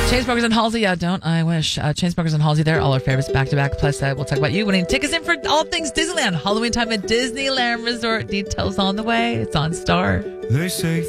Chainsmokers and Halsey, yeah, don't I wish. Chainsmokers and Halsey, they're all our favorites back to back. Plus, we'll talk about you winning tickets in for all things Disneyland. Halloween time at Disneyland Resort. Details on the way. It's on Star. They say